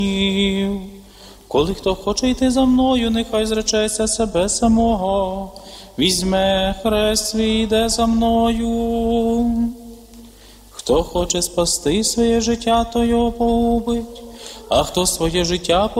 Коли хто хоче йти за мною, нехай зречеться себе самого, візьме хрест свій, йде за мною. Хто хоче спасти своє життя, то його погубить, а хто своє життя